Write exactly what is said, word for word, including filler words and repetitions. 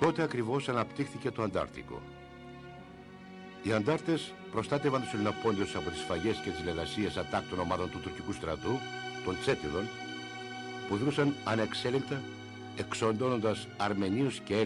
Τότε ακριβώς αναπτύχθηκε το Αντάρτικο. Οι Αντάρτες προστάτευαν τους Ελληνοπόντιους από τις σφαγές και τις λαιλασίες ατάκτων ομάδων του τουρκικού στρατού, των Τσέτιδων, που δρούσαν ανεξέλεγκτα εξοντώνοντας Αρμενίους και